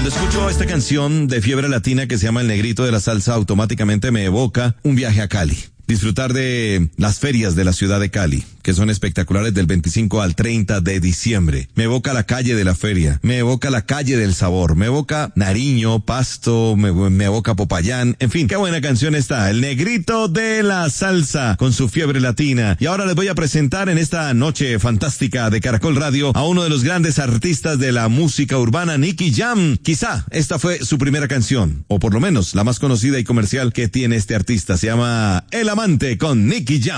escucho esta canción de Fiebre Latina que se llama El Negrito de la Salsa, automáticamente me evoca un viaje a Cali. Disfrutar de las ferias de la ciudad de Cali, que son espectaculares del 25 al 30 de diciembre. Me evoca la calle de la feria, me evoca la calle del sabor, me evoca Nariño, Pasto, me evoca Popayán, en fin, qué buena canción está, El Negrito de la Salsa, con su Fiebre Latina. Y ahora les voy a presentar en esta noche fantástica de Caracol Radio a uno de los grandes artistas de la música urbana, Nicky Jam. Quizá esta fue su primera canción, o por lo menos la más conocida y comercial que tiene este artista, se llama El Amante con Nicky Jam.